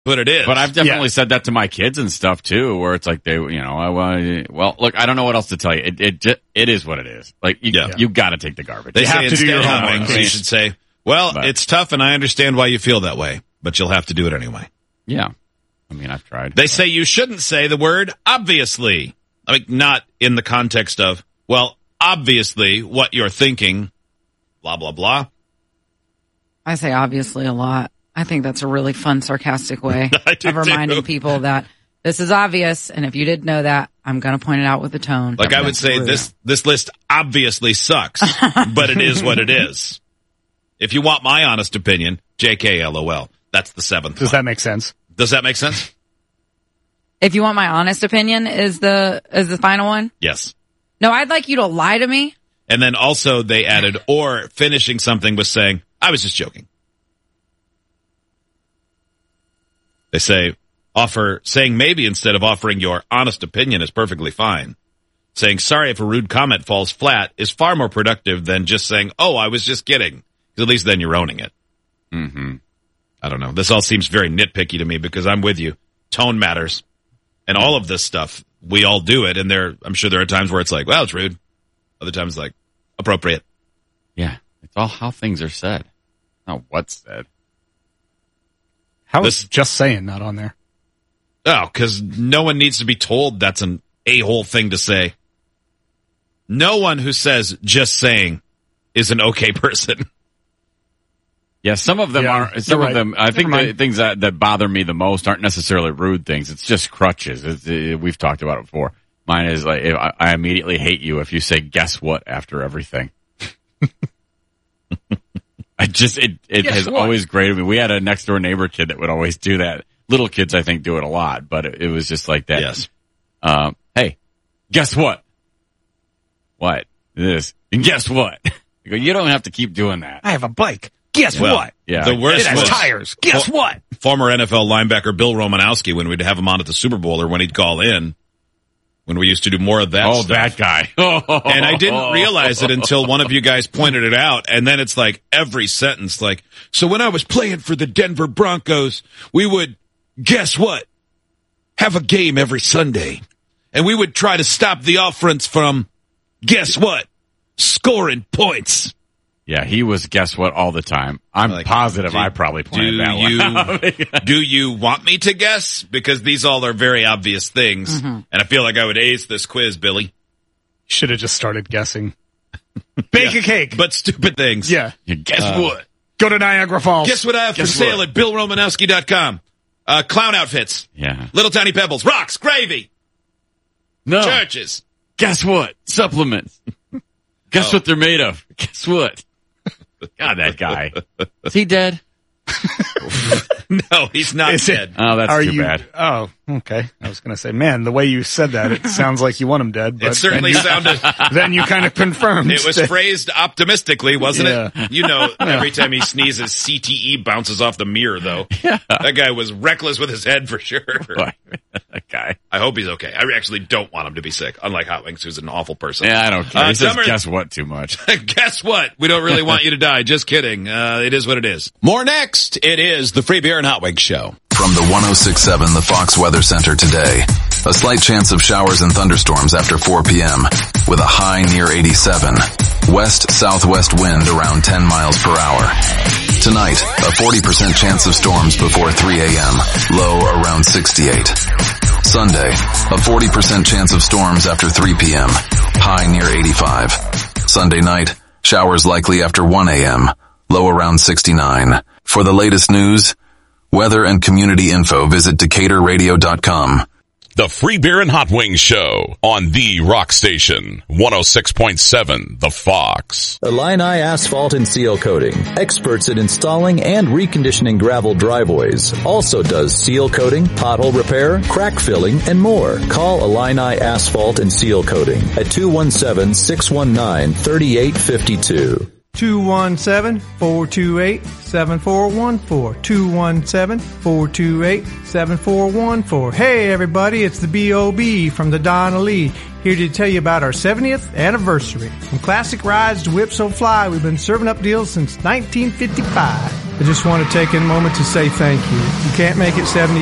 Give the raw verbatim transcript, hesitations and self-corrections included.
what it is. But I've definitely Yeah. said that to my kids and stuff too, where it's like they, you know, I want. Well, look, I don't know what else to tell you. It it just, it is what it is. Like you, Yeah. you got to take the garbage. They You say have to do instead your of homework. hot wings, you should say, well, But- it's tough and I understand why you feel that way, but you'll have to do it anyway. Yeah, I mean, I've tried. They say you shouldn't say the word obviously. Like, not in the context of, well, obviously what you're thinking, blah, blah, blah. I say obviously a lot. I think that's a really fun, sarcastic way I do of reminding too. people that this is obvious, and if you didn't know that, I'm going to point it out with a tone. Like, I would That's say rude. this, this list obviously sucks, but it is what it is. If you want my honest opinion, J K L O L. That's the seventh Does one. that make sense? Does that make sense? If you want my honest opinion, is the is the final one? Yes. No, I'd like you to lie to me. And then also they added, or finishing something with saying, I was just joking. They say, offer, saying maybe instead of offering your honest opinion is perfectly fine. Saying sorry if a rude comment falls flat is far more productive than just saying, oh, I was just kidding. Because at least then you're owning it. Mm-hmm. I don't know. This all seems very nitpicky to me because I'm with you. Tone matters. And all of this stuff, we all do it. And there, I'm sure there are times where it's like, well, it's rude. Other times like, appropriate. Yeah, it's all how things are said, not what's said. How This- is just saying not on there? Oh, because no one needs to be told that's an a-hole thing to say. No one who says just saying is an okay person. Yeah, some of them Yeah, are. Some you're of right. them, I think, Never the mind. things that, that bother me the most aren't necessarily rude things. It's just crutches. It's, it, we've talked about it before. Mine is like, if I, I immediately hate you if you say "guess what" after everything. I just it it Guess has what? always grated me. We had a next door neighbor kid that would always do that. Little kids, I think, do it a lot, but it, it was just like that. Yes. Um, hey, guess what? What? This. And guess what? You go, you don't have to keep doing that. I have a bike. Guess Well, what? Yeah. The worst It has was tires. Guess Well- what? former N F L linebacker Bill Romanowski when we'd have him on at the Super Bowl or when he'd call in, when we used to do more of that Oh, stuff. that guy. And I didn't realize it until one of you guys pointed it out. And then it's like every sentence, like, so when I was playing for the Denver Broncos, we would, guess what? Have a game every Sunday. And we would try to stop the offense from, guess what? Scoring points. Yeah, he was guess what all the time. I'm Like, positive do- I probably planned do that you, one. Do you want me to guess? Because these all are very obvious things. And I feel like I would ace this quiz, Billy. Should have just started guessing. Bake a cake. But stupid things. yeah. You guess Uh, what? Go to Niagara Falls. Guess what I have Guess for sale what? at bill romanowski dot com? Uh, clown outfits. Yeah. Little tiny pebbles. Rocks. Gravy. No. Churches. Guess what? Supplements. Guess Oh. what they're made of? Guess what? God, that guy. Is he dead? No, he's not Is it- dead. Oh, that's Are too you? bad. Oh, okay. I was going to say, man, the way you said that, it sounds like you want him dead. But It certainly then you, sounded... then you kind of confirmed. It was that- phrased optimistically, wasn't Yeah. it? You know, every time he sneezes, C T E bounces off the mirror, though. Yeah. That guy was reckless with his head for sure. That guy. I hope he's okay. I actually don't want him to be sick, unlike Hot Wings, who's an awful person. Yeah, I don't care. Uh, he says Summer- guess what too much. Guess what? We don't really want you to die. Just kidding. Uh, it is what it is. More next. It is the Free Beer and Hot Wings Show. From the one oh six point seven The Fox Weather Center today. A slight chance of showers and thunderstorms after four p.m. with a high near eighty-seven. West-southwest wind around ten miles per hour. Tonight, a forty percent chance of storms before three a.m. Low around sixty-eight. Sunday, a forty percent chance of storms after three p.m. High near eighty-five. Sunday night, showers likely after one a.m. Low around sixty-nine. For the latest news, weather and community info, visit Decatur Radio dot com. The Free Beer and Hot Wings Show on the Rock Station, one oh six point seven The Fox. Illini Asphalt and Seal Coating, experts at installing and reconditioning gravel driveways. Also does seal coating, pothole repair, crack filling, and more. Call Illini Asphalt and Seal Coating at two one seven, six one nine, three eight five two. two one seven, four two eight, seven four one four. two one seven, four two eight, seven four one four. Hey everybody, it's the B O B from the Donna Lee, here to tell you about our seventieth anniversary. From classic rides to Whip So Fly, we've been serving up deals since nineteen fifty-five. I just want to take a moment to say thank you. You can't make it seventy